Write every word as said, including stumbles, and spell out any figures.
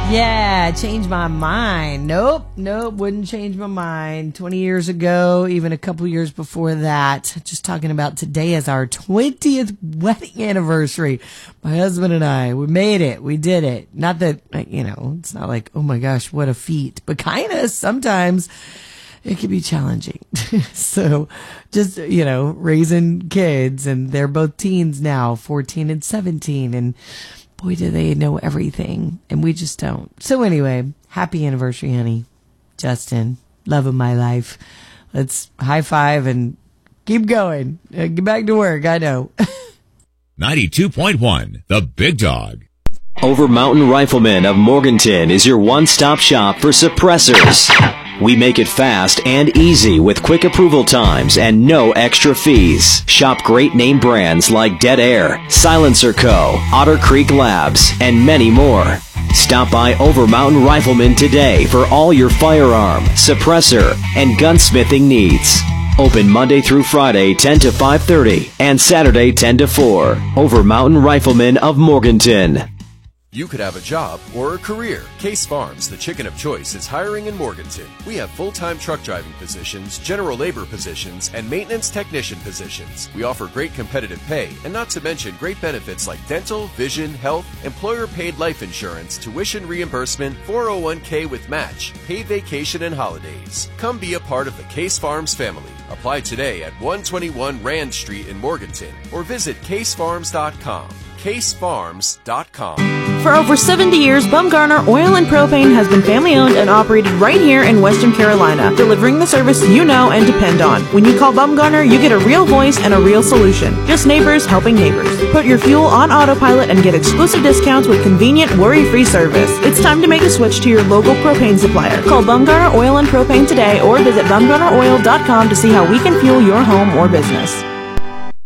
Yeah, change my mind. Nope, nope, wouldn't change my mind. twenty years ago, even a couple years before that, just talking about today as our twentieth wedding anniversary. My husband and I, we made it. We did it. Not that, you know, it's not like, oh my gosh, what a feat. But kind of sometimes it can be challenging. So just, you know, raising kids, and they're both teens now, fourteen and seventeen, and boy, do they know everything, and we just don't. So anyway, happy anniversary, honey. Justin, love of my life. Let's high five and keep going. Uh, get back to work, I know. ninety-two point one, The Big Dog. Over Mountain Rifleman of Morganton is your one-stop shop for suppressors. We make it fast and easy with quick approval times and no extra fees. Shop great name brands like Dead Air, Silencer Co., Otter Creek Labs, and many more. Stop by Over Mountain Rifleman today for all your firearm, suppressor, and gunsmithing needs. Open Monday through Friday, ten to five thirty, and Saturday, ten to four. Over Mountain Rifleman of Morganton. You could have a job or a career. Case Farms, the chicken of choice, is hiring in Morganton. We have full-time truck driving positions, general labor positions, and maintenance technician positions. We offer great competitive pay, and not to mention great benefits like dental, vision, health, employer-paid life insurance, tuition reimbursement, four oh one k with match, paid vacation, and holidays. Come be a part of the Case Farms family. Apply today at one twenty-one Rand Street in Morganton, or visit case farms dot com. case farms dot com. For over seventy years, Bumgarner Oil and Propane has been family-owned and operated right here in Western Carolina, delivering the service you know and depend on. When you call Bumgarner, you get a real voice and a real solution. Just neighbors helping neighbors. Put your fuel on autopilot and get exclusive discounts with convenient, worry-free service. It's time to make a switch to your local propane supplier. Call Bumgarner Oil and Propane today or visit bumgarner oil dot com to see how we can fuel your home or business.